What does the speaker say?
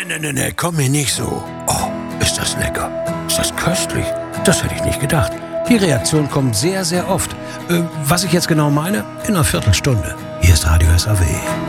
Nee, komm mir nicht so. Oh, ist das lecker. Ist das köstlich. Das hätte ich nicht gedacht. Die Reaktion kommt sehr, sehr oft. Was ich jetzt genau meine? In einer Viertelstunde. Hier ist Radio SAW.